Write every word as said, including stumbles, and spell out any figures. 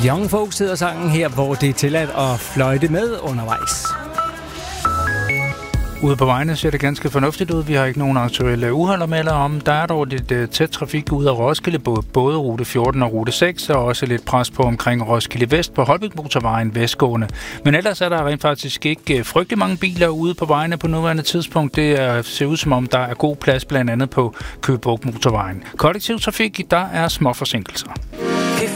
Young Folks hedder sangen her, hvor det er tilladt at fløjte med undervejs. Ude på vejene ser det ganske fornuftigt ud. Vi har ikke nogen aktuelle uheld at melde om. Der er dog lidt uh, tæt trafik ud af Roskilde, både, både rute fjorten og rute seks, og også lidt pres på omkring Roskilde Vest på Holbæk Motorvejen vestgående. Men ellers er der rent faktisk ikke uh, frygtelig mange biler ude på vejene på nuværende tidspunkt. Det uh, ser ud som om, der er god plads blandt andet på Køge Bugt Motorvejen. Kollektiv trafik, der er små forsinkelser.